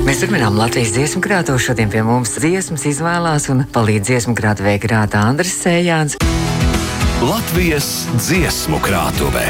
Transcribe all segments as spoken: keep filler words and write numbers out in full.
Mēs turpinām Latvijas dziesmu krātuvi. Šodien pie mums dziesmas izvēlās un palīdz dziesmu krātuvē grāta Andris Sējāns. Latvijas dziesmu krātuvē.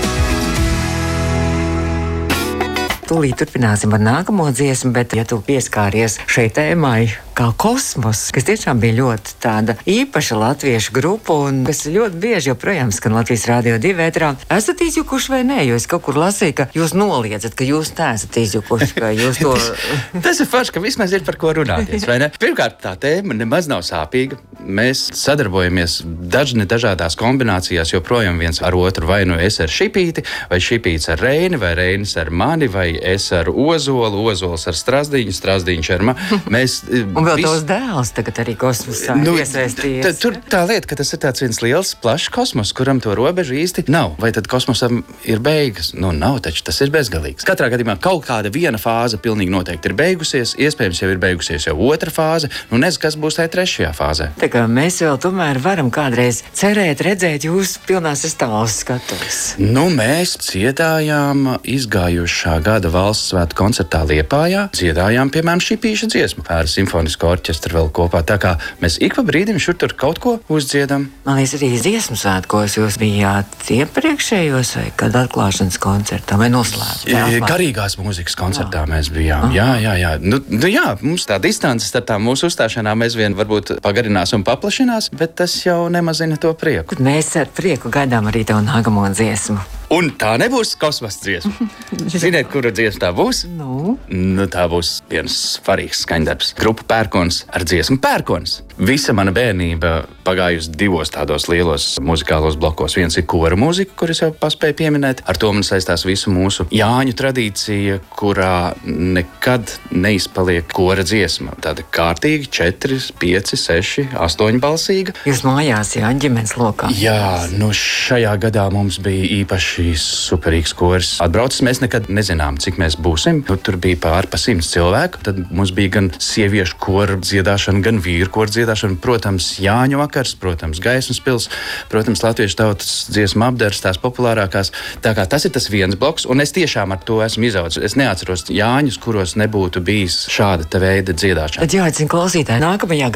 Tūlīt turpināsim ar nākamo dziesmu, bet ja tu pieskāries šai tēmai kā kosmos, kas tiešām bija ļoti tāda īpaša latviešu grupa un kas ļoti bieži joprojām skan Latvijas Rādio divi ēterā. Esat izjukuši vai nē? Jo es kaut kur lasīju, ka jūs noliedzat, ka jūs neesat izjukuši, ka jūs to... Tas ir forši, ka vismaz ir par ko runāties, vai ne? Pirmkārt, tā tēma nemaz nav sāpīga. Mēs sadarbojamies dažni dažādās kombinācijās, joprojām viens ar otru. Vai nu es ar Šipīti, vai Šipīts ar Reini, vai Reinis ar mani, vai es ar Ozolu, Ozols ar Strazdiņu, Strazdiņš ar mani. Mēs... Un vēl vis... tavs dēls tagad arī kosmosā nu, iesaistījies. Tur tā lieta, ka tas ir tāds viens liels, plašs kosmos, kuram to robežu īsti nav. Vai tad kosmosam ir beigas? Nu, nav, taču tas ir bezgalīgs. Katrā gadījumā kaut kāda viena fāze pilnīgi noteikti ir beigusies, iespējams jau ir beigusies jau otra fāze, nu nezinu, kas būs tajā trešajā fāzē. Tā kā mēs vēl tomēr varam kādreiz cerēt, redzēt jūs pilnās stāvus skatos. Nu, mēs dziedājām izgājušā gada valsts svētku koncertā Liepājā, dziedājām, piemēram, Šipīša dziesmu ar simfonisko orķestru vēl kopā. Tā kā mēs ik pa brīdim šur tur kaut ko uzdziedam. Man liekas, arī dziesmu svētkos jūs bijāt iepriekšējos vai kad atklāšanas koncertā vai noslēgumā? Garīgās mūzikas koncertā jā. Mēs bijām. Aha. Jā, jā, jā. Nu, nu jā, mums tā distance starp tām mūsu uzstāšanām aizvien varbūt pagarinās un paplašinās, bet tas jau nemazina to prieku. Mēs ar prieku gaidām arī tev nākamo dziesmu. Un tā nebūs kosmosa dziesma. Ziniet, kura dziesma tā būs? Nu? Nu, tā būs viens svarīgs skaņdarbs. Grupa Pērkons ar dziesmu Pērkons. Visa mana bērnība pagājusi divos tādos lielos muzikālos blokos. Viens ir kora mūzika, kuras jau paspēju pieminēt. Ar to man saistās visu mūsu Jāņu tradīcija, kurā nekad neizpaliek kora dziesma. Tāda kārtīgi četri, pieci, seši, astoņi balsīga. Jūs mājās, jā, ģimenes lokā? Jā, nu šajā gadā mums bija īpaši superīgs koris atbraucis. Mēs nekad nezinām, cik mēs būsim. Nu, tur bija pār pa simts cilvēku. Tad mums bija gan sieviešu kora dziedāšana, gan vīru kora dziedāšana. Protams, Jāņu vakars, protams, Gaismas pils, protams, latviešu tautas dziesmu apdars, tās populārākās. Tā kā tas ir tas viens bloks, un es tiešām ar to esmu izaudzis. Es neatceros Jāņus, kuros nebūtu bijis šāda te veida dziedāšana. Tad jāicina klausītāji nākamajā